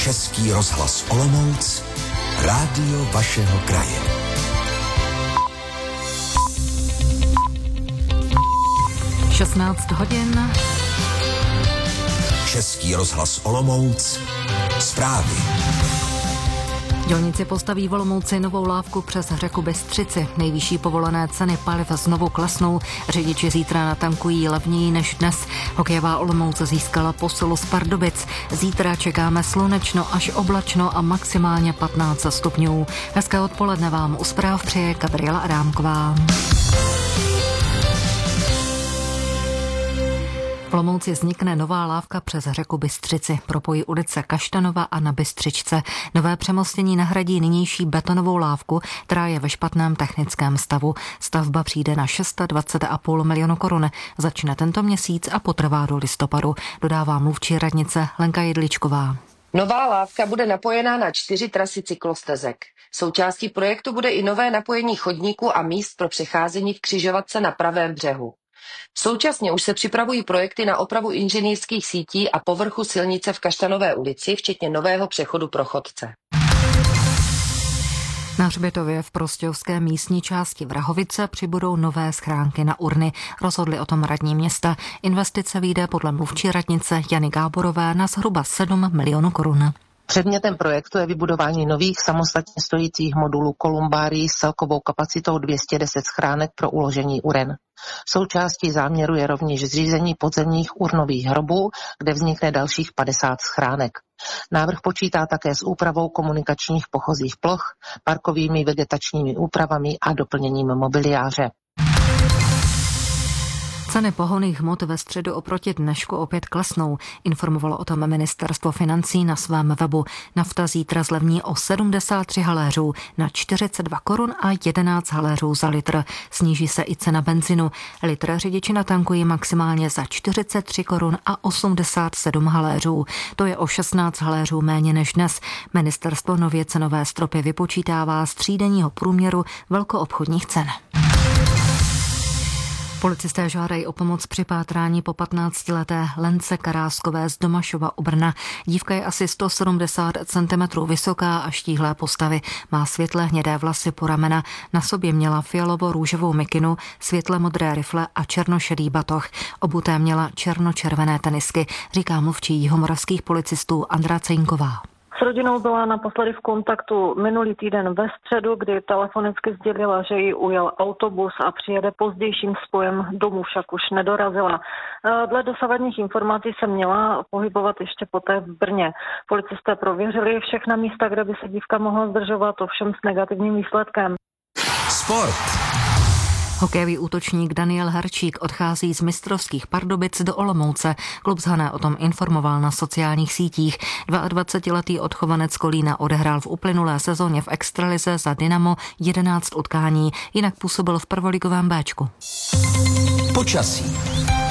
Český rozhlas Olomouc, rádio vašeho kraje. (16:00). Český rozhlas Olomouc, zprávy. Dělníci postaví v Olomouci novou lávku přes řeku Bystřici. Nejvyšší povolené ceny paliv znovu klesnou. Řidiči zítra natankují levněji než dnes. Hokejová Olomouc získala posilu z Pardubic. Zítra čekáme slunečno až oblačno a maximálně 15 stupňů. Hezké odpoledne vám u zpráv přeje Gabriela Adámková. V Olomouci vznikne nová lávka přes řeku Bystřici. Propojí ulice Kaštanova a Na Bystřičce. Nové přemostění nahradí nynější betonovou lávku, která je ve špatném technickém stavu. Stavba přijde na 620,5 milionu korun. Začne tento měsíc a potrvá do listopadu, dodává mluvčí radnice Lenka Jedličková. Nová lávka bude napojená na 4 trasy cyklostezek. Součástí projektu bude i nové napojení chodníků a míst pro přecházení v křižovatce na pravém břehu. Současně už se připravují projekty na opravu inženýrských sítí a povrchu silnice v Kaštanové ulici, včetně nového přechodu pro chodce. Na hřbitově v prostějovské místní části Vrahovice přibudou nové schránky na urny. Rozhodli o tom radní města. Investice vyjde podle mluvčí radnice Jany Gáborové na zhruba 7 milionů korun. Předmětem projektu je vybudování nových samostatně stojících modulů kolumbárií s celkovou kapacitou 210 schránek pro uložení uren. Součástí záměru je rovněž zřízení podzemních urnových hrobů, kde vznikne dalších 50 schránek. Návrh počítá také s úpravou komunikačních pochozích ploch, parkovými vegetačními úpravami a doplněním mobiliáře. Ceny pohonných hmot ve středu oproti dnešku opět klesnou, informovalo o tom ministerstvo financí na svém webu. Nafta zítra zlevní o 73 haléřů na 42 korun a 11 haléřů za litr. Sníží se i cena benzinu. Litr řidiči natankují maximálně za 43 korun a 87 haléřů. To je o 16 haléřů méně než dnes. Ministerstvo nově cenové stropy vypočítává z třídenního průměru velkoobchodních cen. Policisté žádají o pomoc při pátrání po 15leté Lence Karáskové z Domašova u Brna. Dívka je asi 170 cm vysoká a štíhlé postavy. Má světle hnědé vlasy po ramena, na sobě měla fialovo-růžovou mikinu, světle modré rifle a černošedý batoh. Obuté měla černočervené tenisky, říká mluvčí jihomoravských policistů Andrá Cejnková. S rodinou byla naposledy v kontaktu minulý týden ve středu, kdy telefonicky sdělila, že ji ujel autobus a přijede pozdějším spojem domů, však už nedorazila. Dle dosavadních informací se měla pohybovat ještě poté v Brně. Policisté prověřili všechna místa, kde by se dívka mohla zdržovat, ovšem s negativním výsledkem. Sport. Hokejový útočník Daniel Herčík odchází z mistrovských Pardubic do Olomouce. Klub z Hané o tom informoval na sociálních sítích. 22letý odchovanec Kolína odehrál v uplynulé sezóně v extralize za Dynamo 11 utkání, jinak působil v prvoligovém Béčku. Počasí.